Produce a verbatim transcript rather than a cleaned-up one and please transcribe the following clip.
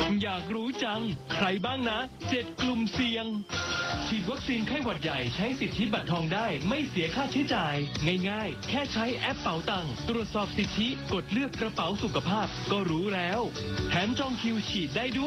อยากรู้จังใครบ้างนะเจ็ดกลุ่มเสี่ยงฉีดวัคซีนไข้หวัดใหญ่ใช้สิทธิบัตรทองได้ไม่เสียค่าใช้จ่ายง่ายๆแค่ใช้แอปเป๋าตังค์ตรวจสอบสิทธิกดเลือกกระเป๋าสุขภาพก็รู้แล้วแถมจองคิวฉีดได้ด้วย